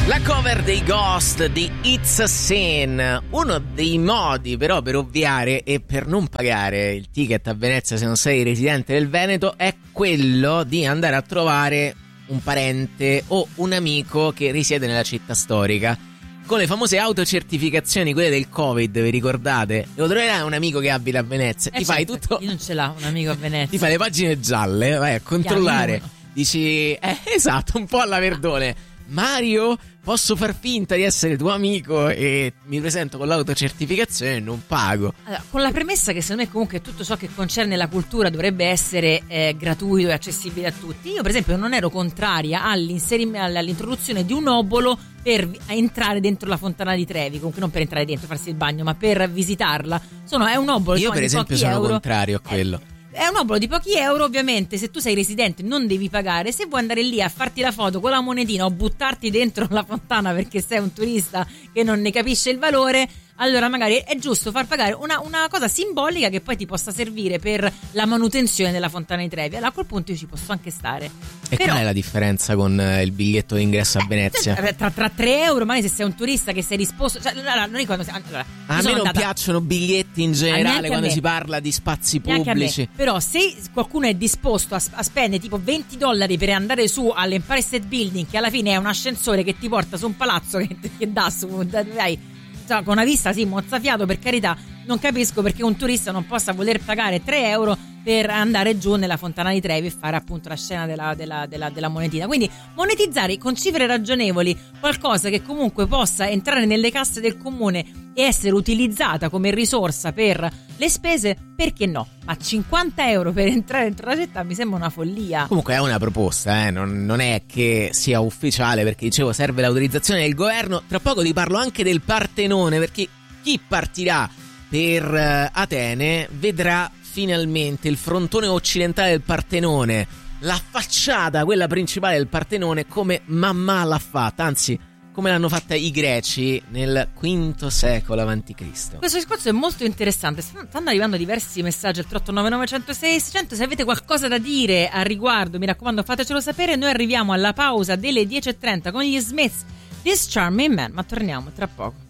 La cover dei Ghost di It's a Sin. Uno dei modi però per ovviare e per non pagare il ticket a Venezia se non sei residente del Veneto è quello di andare a trovare un parente o un amico che risiede nella città storica. Con le famose autocertificazioni, quelle del Covid, vi ricordate? Devo trovare un amico che abita a Venezia. Ti fai tutto. Chi non ce l'ha un amico a Venezia? Ti fai le pagine gialle, vai a controllare. Dici, esatto, un po' alla Verdone. Mario, posso far finta di essere tuo amico e mi presento con l'autocertificazione e non pago. Allora, con la premessa che secondo me comunque tutto ciò che concerne la cultura dovrebbe essere gratuito e accessibile a tutti. Io per esempio non ero contraria all'introduzione di un obolo per entrare dentro la Fontana di Trevi, comunque non per entrare dentro, farsi il bagno, ma per visitarla. È un obolo. Io per esempio sono contrario a quello. È un obolo di pochi euro, ovviamente. Se tu sei residente non devi pagare. Se vuoi andare lì a farti la foto con la monetina o buttarti dentro la fontana perché sei un turista che non ne capisce il valore, allora magari è giusto far pagare una cosa simbolica che poi ti possa servire per la manutenzione della Fontana di Trevi. Allora a quel punto io ci posso anche stare. E qual è la differenza con il biglietto d'ingresso a Venezia? Tra 3 euro, magari se sei un turista che sei disposto, a me non piacciono biglietti in generale quando si parla di spazi pubblici. Però se qualcuno è disposto a spendere tipo $20 per andare su all'Empire State Building, che alla fine è un ascensore che ti porta su un palazzo che dà su, dai, con una vista mozzafiato, per carità, non capisco perché un turista non possa voler pagare 3 euro per andare giù nella Fontana di Trevi e fare appunto la scena della monetina. Quindi monetizzare con cifre ragionevoli qualcosa che comunque possa entrare nelle casse del comune e essere utilizzata come risorsa per le spese, perché no? Ma 50 euro per entrare dentro la città mi sembra una follia. Comunque è una proposta, non è che sia ufficiale, perché dicevo serve l'autorizzazione del governo. Tra poco ti parlo anche del Partenone, perché chi partirà per Atene vedrà finalmente il frontone occidentale del Partenone, la facciata, quella principale del Partenone, come Mamma l'ha fatta, anzi come l'hanno fatta i greci nel V secolo a.C. Questo discorso è molto interessante. Stanno arrivando diversi messaggi al 3899 106 600. Se avete qualcosa da dire a riguardo, mi raccomando, fatecelo sapere. Noi arriviamo alla pausa delle 10:30 con gli Smiths, This Charming Man, ma torniamo tra poco.